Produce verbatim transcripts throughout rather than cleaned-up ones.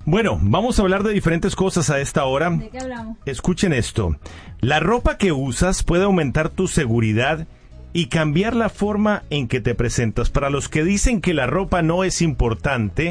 Bueno, vamos a hablar de diferentes cosas a esta hora. ¿De qué hablamos? Escuchen esto. La ropa que usas puede aumentar tu seguridad y cambiar la forma en que te presentas. Para los que dicen que la ropa no es importante,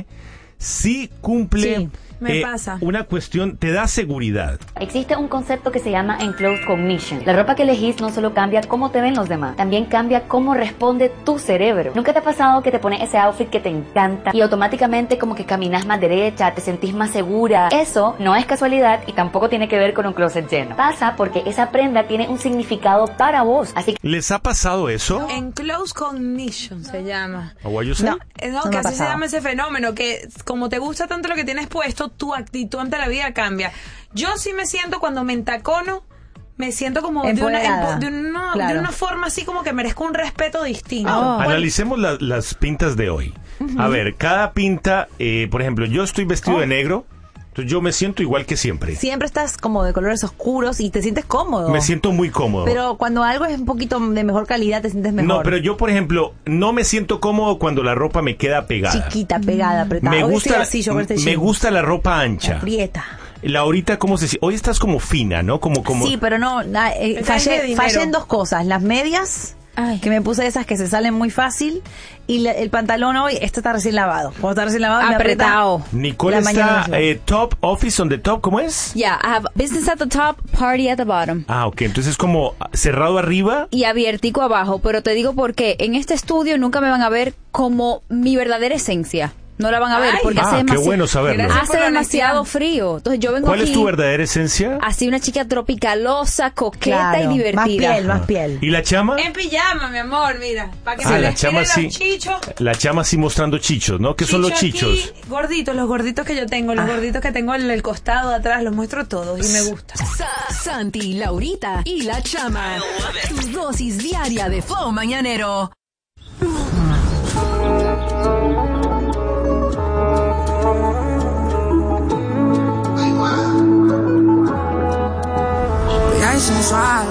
sí cumple Sí, me eh, pasa. una cuestión, te da seguridad. Existe un concepto que se llama enclosed cognition. La ropa que elegís no solo cambia cómo te ven los demás, también cambia cómo responde tu cerebro. ¿Nunca te ha pasado que te pones ese outfit que te encanta y automáticamente como que caminas más derecha, te sentís más segura? Eso no es casualidad y tampoco tiene que ver con un closet lleno. Pasa porque esa prenda tiene un significado para vos. Así que ¿Les ha pasado eso? Enclosed cognition se llama. ¿O what you say? No, eh, no, No que me ha así se pasado. llama ese fenómeno, que como te gusta tanto lo que tienes puesto, tu actitud ante la vida cambia. Yo sí me siento cuando me entacono, me siento como de una, Empoderada. de, una, Claro. de una forma así como que merezco un respeto distinto. Oh. ¿Cuál- Analicemos la- las pintas de hoy. A ver, cada pinta, eh, por ejemplo, yo estoy vestido Oh. de negro, entonces yo me siento igual que siempre. Siempre estás como de colores oscuros y te sientes cómodo. Me siento muy cómodo. Pero cuando algo es un poquito de mejor calidad te sientes mejor. No, pero yo, por ejemplo, no me siento cómodo cuando la ropa me queda pegada. Chiquita, pegada, apretada. Me Hoy gusta, estoy así, yo con este me jean. gusta la ropa ancha. Aprieta. La ahorita, ¿cómo se dice? Hoy estás como fina, ¿no? Como, como... Sí, pero no, na- eh, Está de fallé, dinero. fallé en dos cosas. Las medias, Ay. que me puse esas que se salen muy fácil, y la- el pantalón hoy, este está recién lavado. Cuando está recién lavado, me aprieta. Apretado. Nicole La mañana está misma. eh, top, office on the top, ¿cómo es? Yeah, I have business at the top, party at the bottom. Ah, ok, entonces es como cerrado arriba. Y abiertico abajo, pero te digo por qué. En este estudio nunca me van a ver como mi verdadera esencia. No la van a ver Ay. porque Ah, hace qué demasiado, bueno saberlo. Gracias. hace por la demasiado honestidad. frío. Entonces yo vengo ¿Cuál aquí es tu verdadera esencia? así una chica tropicalosa, coqueta Claro, y divertida. más piel, más piel. ¿Y la chama? En pijama, mi amor, mira. Para que Ah, se la les chama tiren sí. los chichos. La chama sí mostrando chichos, ¿no? ¿Qué son los Chicho chichos? aquí, gorditos, los gorditos que yo tengo, los gorditos que tengo en el costado de atrás, los muestro todos y me gusta. Sa- Santi, Laurita y la Chama. Tu dosis diaria de Flow Mañanero.